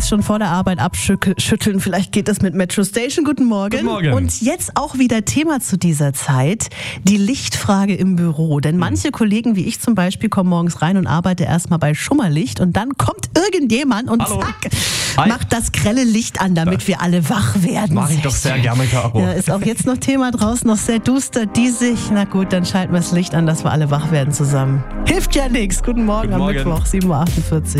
Stress schon vor der Arbeit abschütteln. Vielleicht geht das mit Metro Station. Guten Morgen. Guten Morgen. Und jetzt auch wieder Thema zu dieser Zeit, die Lichtfrage im Büro. Denn manche Kollegen, wie ich zum Beispiel, kommen morgens rein und arbeite erstmal bei Schummerlicht und dann kommt irgendjemand und Hallo. zack, Hi. macht das grelle Licht an, damit wir alle wach werden. Mache ich doch sehr gerne, Caro. Ja, ist auch jetzt noch Thema draußen, noch sehr duster, diesig. Na gut, dann schalten wir das Licht an, dass wir alle wach werden zusammen. Hilft ja nichts. Guten Morgen Guten am Morgen. Mittwoch, 7.48 Uhr.